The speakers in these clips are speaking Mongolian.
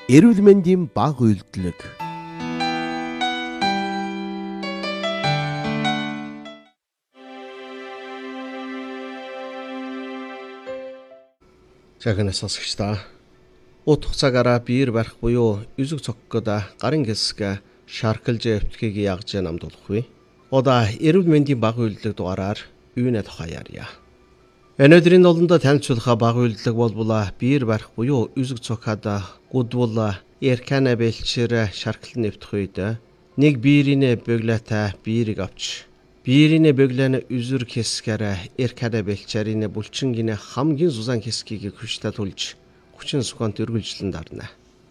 Эрүүл мэндийн бага үйлдэлэг. Жагнаас сонсогчдаа утга цагаараа биер барих буюу үзэг цоггод гарын хэсэг шаркалж эвтгийг ягж намд болохгүй. Ода эрүүл мэндийн бага үйлдэлэг дугаараар юунэ тухаяарья. Өнөөдрийн олондоо танилцуулах бага үйлдэлэг болбола биер барих буюу үзэг цогход гудвол эркана бэлчээр шаркал нэвтэх үед нэг биерийн бөглөтэй биерийг авч биерийн бөглөний үзүр хэсгээр эркана бэлчээрийн булчингийн хамгийн сузан хэсгийг хүчтэй тулж 30 секунд үргэлжлэн дарна.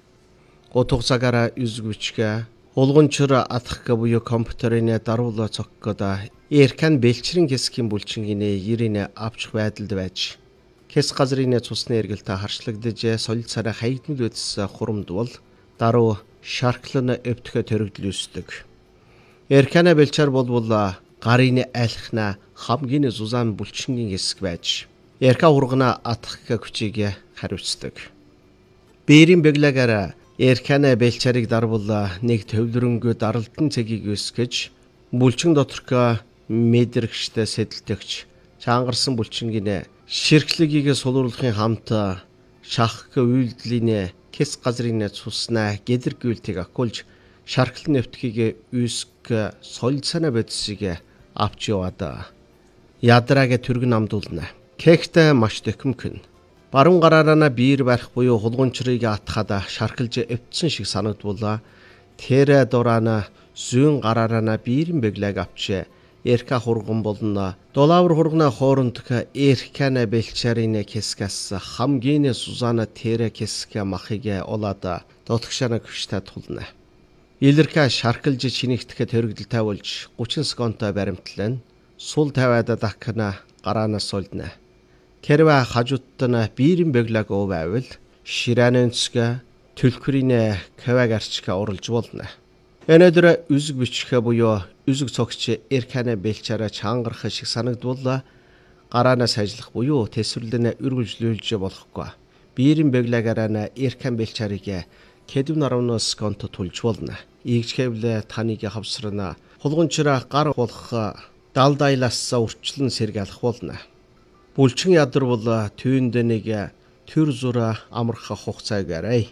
Утга цагаараа үзэг бичгээ улгончор атах буюу компьютерийн даруул цоггод эркан бэлчрийн хэсгийн булчингийн ирийн авчих байдалд байж хэс газрын цусны эргэлтэй харшлагдж солил царай хаягдмал үтс хурамд бол даруй шарклын өвтгө төрөгдөл үүсдэг. Эркана бэлчээр болвол гарын айлхна хамгийн сузан булчингийн хэсэг байж эрка ургана атах хүчийг хариуцдаг. Биерийн бэглэгээр эркана бэлчээрийг дарвал нэг төвлөрөнгөө даралтын цэгийг үүсгэж булчин доторх мэдрэгчтэй сэдэлтэгч чангарсан булчингийн ширхлэгийг сулруулахын хамт шахах үйлдэлийн хэс газрын цуснаа гэдэргүүлтийг акулж шаркал нэвтгийг үүсгэх солилцооны бодисыг авч яваад ядрааг түргэн намдуулна. Кехтэй маш төхөмгөн. Баруун гараараа биер барих буюу хулгуунчрыг атахад шаркалж эвтсэн шиг санагдвал тэр дурана зүүн гараараа биерийн бэглэг авч эрка хурган болно. Долаавар хургана хоорондох эркана бэлчээрийн хэсгээс хамгийн сузана тэр хэсэг махыг олоод дотгошоо хүчтэй тулна. Илэрхэ шаркалж чинэгдэх төрөгдөлтэй болж 30 секундтай баримтлан сул тавиад дахна гараанаас сольдно. Тэрвэ хажуудтан биерийн бэглэг байвал ширанэнцгэ төлхөрийн кавагарчка уралж болно. Өнөөдөр үзэг бичих буюу үзэг цогч эркана бэлчээрэ чангарах шиг санагдвал гараанаас ажиллах буюу тэсвэрлэн үргэлжлүүлж болохгүй. Биерийн бэглэгээрээ эркан бэлчээрийг кэдвэн 10 секунд тулж болно. Ийгчхэвлэ таныг хавсрана. Хулгуунчраа гар болох далдайлаас урчлан сэргээлэх болно. Булчин ядарвал түйнд нэг төр зур амарх хугацааг арай.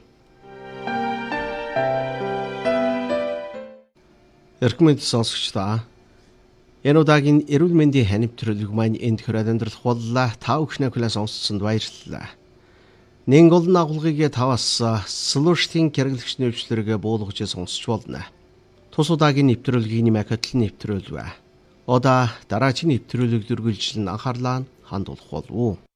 Эрхмэнд сонсогчдаа энэ удаагийн эрүүл мэндийн ханивтралыг маань энд хүрээд өндөрлөх боллоо. Та бүхнээ хүлээн сонсцсонд баярлалаа. Нэг олон агуулгыг таваас слуштын хэрэглэгч нөлөөллөрөө буулгаж сонсч болно. Тус удаагийн нэвтрүүлгийн нэмэкэтл нэвтрүүлвэ. Ода дараагийн нэвтрүүлэг дүргэлжлэн анхаарлаа хандуулах болов уу?